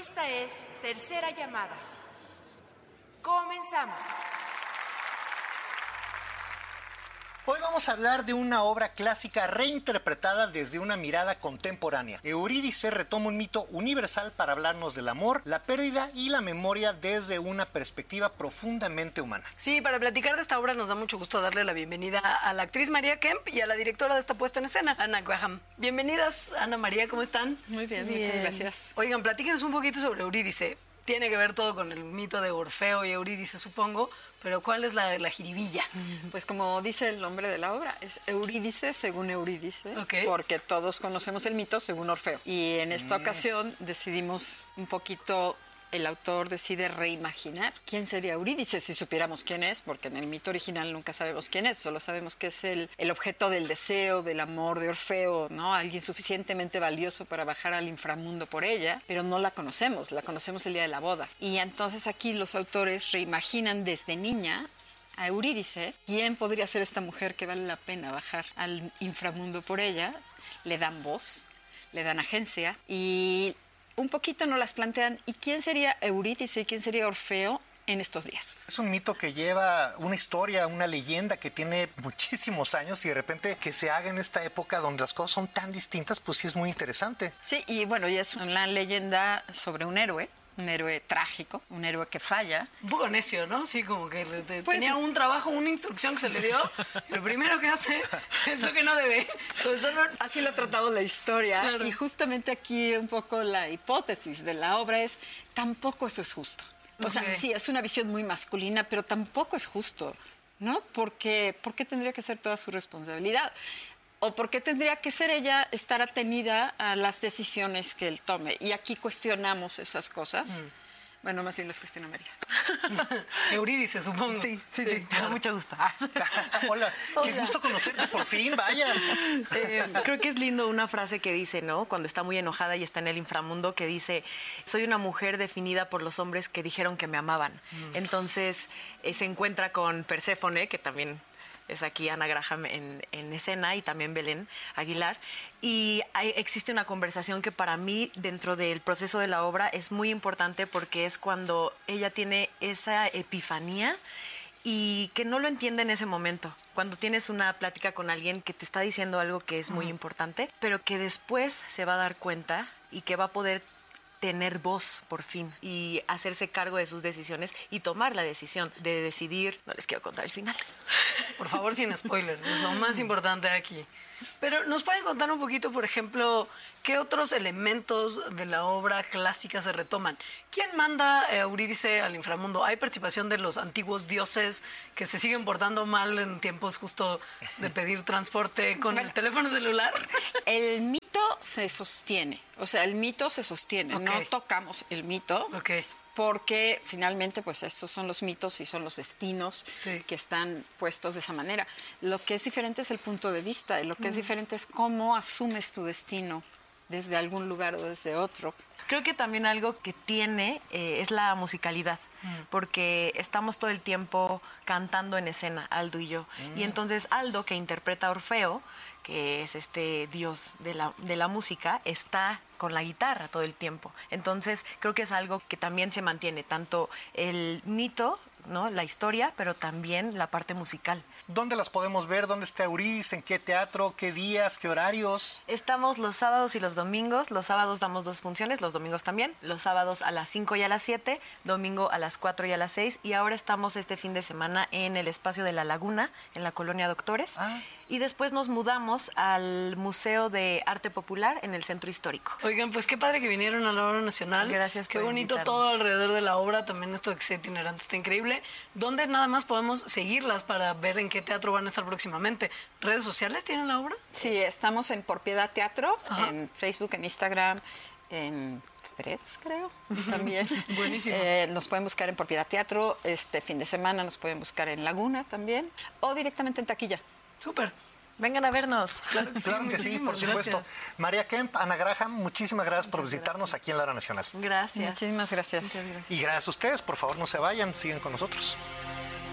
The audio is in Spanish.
Esta es Tercera Llamada. Comenzamos. Hoy vamos a hablar de una obra clásica reinterpretada desde una mirada contemporánea. Eurídice retoma un mito universal para hablarnos del amor, la pérdida y la memoria desde una perspectiva profundamente humana. Sí, para platicar de esta obra nos da mucho gusto darle la bienvenida a la actriz María Kemp y a la directora de esta puesta en escena, Ana Graham. Bienvenidas, Ana María, ¿cómo están? Muy bien, muchas gracias. Oigan, platíquenos un poquito sobre Eurídice. Tiene que ver todo con el mito de Orfeo y Eurídice, supongo, pero ¿cuál es la jiribilla? Pues como dice el nombre de la obra, es Eurídice según Eurídice, porque todos conocemos el mito según Orfeo. Y en esta ocasión decidimos un poquito... El autor decide reimaginar quién sería Eurídice, si supiéramos quién es, porque en el mito original nunca sabemos quién es, solo sabemos que es el objeto del deseo, del amor de Orfeo, ¿no? Alguien suficientemente valioso para bajar al inframundo por ella, pero no la conocemos el día de la boda. Y entonces aquí los autores reimaginan desde niña a Eurídice, quién podría ser esta mujer que vale la pena bajar al inframundo por ella, le dan voz, le dan agencia y... un poquito nos las plantean, ¿y quién sería Eurídice y quién sería Orfeo en estos días? Es un mito que lleva una historia, una leyenda que tiene muchísimos años y de repente que se haga en esta época donde las cosas son tan distintas, pues sí es muy interesante. Sí, y bueno, y es una leyenda sobre un héroe trágico, un héroe que falla. Un poco necio, ¿no? Sí, como que tenía un trabajo, una instrucción que se le dio, y lo primero que hace es lo que no debe. Pues así lo ha tratado la historia. Claro. Y justamente aquí un poco la hipótesis de la obra es, tampoco eso es justo. O sea, sí, es una visión muy masculina, pero tampoco es justo, ¿no? Porque ¿por qué tendría que ser toda su responsabilidad? ¿O por qué tendría que ser ella estar atenida a las decisiones que él tome? Y aquí cuestionamos esas cosas. Bueno, más bien las cuestiona María. Eurídice, supongo. Sí. Mucho gusto. Hola, qué gusto conocerte, por fin, vaya. Creo que es lindo una frase que dice, ¿no? Cuando está muy enojada y está en el inframundo, que dice, soy una mujer definida por los hombres que dijeron que me amaban. Entonces, se encuentra con Perséfone, que también... es aquí Ana Graham en escena y también Belén Aguilar. Y existe una conversación que para mí, dentro del proceso de la obra, es muy importante porque es cuando ella tiene esa epifanía y que no lo entiende en ese momento. Cuando tienes una plática con alguien que te está diciendo algo que es muy importante, pero que después se va a dar cuenta y que va a poder tener voz por fin y hacerse cargo de sus decisiones y tomar la decisión de decidir. No les quiero contar el final. Por favor, sin spoilers, es lo más importante aquí. Pero ¿nos pueden contar un poquito, por ejemplo, qué otros elementos de la obra clásica se retoman? ¿Quién manda a Eurídice al inframundo? ¿Hay participación de los antiguos dioses que se siguen portando mal en tiempos justo de pedir transporte con el teléfono celular? El mito se sostiene, no tocamos el mito. Porque finalmente pues estos son los mitos y son los destinos que están puestos de esa manera. Lo que es diferente es el punto de vista, y lo que es diferente es cómo asumes tu destino desde algún lugar o desde otro. Creo que también algo que tiene es la musicalidad, porque estamos todo el tiempo cantando en escena, Aldo y yo. Y entonces Aldo, que interpreta a Orfeo, que es este dios de la música, está con la guitarra todo el tiempo. Entonces creo que es algo que también se mantiene, tanto el mito, ¿no? La historia, pero también la parte musical. ¿Dónde las podemos ver? ¿Dónde está Eurídice? ¿En qué teatro? ¿Qué días? ¿Qué horarios? Estamos los sábados y los domingos. Los sábados damos 2 funciones, los domingos también. Los sábados a las 5 y a las 7, domingo a las 4 y a las 6. Y ahora estamos este fin de semana en el espacio de La Laguna, en la Colonia Doctores. Y después nos mudamos al Museo de Arte Popular en el Centro Histórico. Oigan, pues qué padre que vinieron a la obra nacional. Gracias por Qué bonito invitarnos. todo alrededor de la obra, también esto de que sea itinerante está increíble. ¿Dónde nada más podemos seguirlas para ver en qué teatro van a estar próximamente? ¿Redes sociales tienen la obra? Sí, estamos en Por Piedad Teatro, en Facebook, en Instagram, en Threads, creo, también. Buenísimo. Nos pueden buscar en Por Piedad Teatro, este fin de semana nos pueden buscar en Laguna también, o directamente en taquilla. Súper. Vengan a vernos. Claro que sí, por supuesto. Gracias. María Kemp, Ana Graham, muchísimas gracias por visitarnos aquí en la Hora Nacional. Gracias. Muchísimas gracias. Muchas gracias. Y gracias a ustedes, por favor no se vayan, siguen con nosotros.